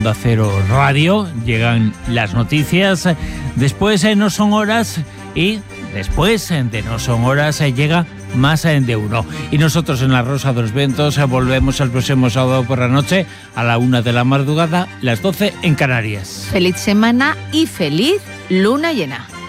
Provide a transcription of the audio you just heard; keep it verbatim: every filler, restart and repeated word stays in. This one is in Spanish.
Onda Cero Radio, llegan las noticias, después eh, no son horas y después eh, de no son horas eh, llega más eh, de uno. Y nosotros en La Rosa de los Vientos eh, volvemos el próximo sábado por la noche a la una de la madrugada, las doce en Canarias. Feliz semana y feliz luna llena.